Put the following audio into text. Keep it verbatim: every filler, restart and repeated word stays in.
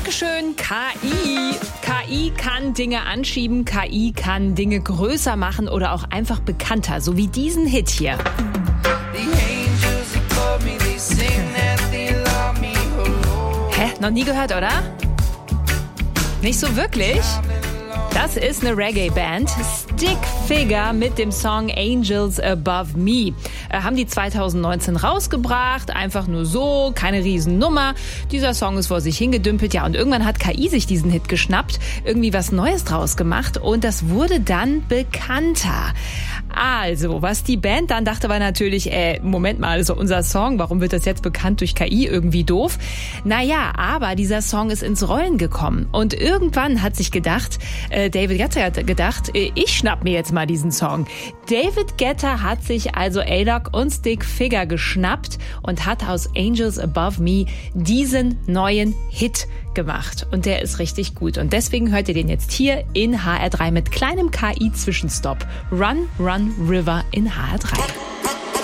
Dankeschön, K I. K I kann Dinge anschieben, K I kann Dinge größer machen oder auch einfach bekannter, so wie diesen Hit hier. Hä? Noch nie gehört, oder? Nicht so wirklich? Das ist eine Reggae-Band, Stick Figure mit dem Song Angels Above Me. Äh, haben die zwanzig neunzehn rausgebracht, einfach nur so, keine Riesennummer. Dieser Song ist vor sich hingedümpelt, ja, und irgendwann hat K I sich diesen Hit geschnappt, irgendwie was Neues draus gemacht und das wurde dann bekannter. Also, was die Band dann dachte, war natürlich, äh, Moment mal, also unser Song, warum wird das jetzt bekannt durch K I? Irgendwie doof. Naja, aber dieser Song ist ins Rollen gekommen und irgendwann hat sich gedacht, äh, David Guetta hat gedacht, äh, ich schnapp mir jetzt mal diesen Song. David Guetta hat sich also A-Lock und Stick Figure geschnappt und hat aus Angels Above Me diesen neuen Hit gemacht. Und der ist richtig gut. Und deswegen hört ihr den jetzt hier in H R drei mit kleinem K I-Zwischenstopp. Run, Run, River in H R drei.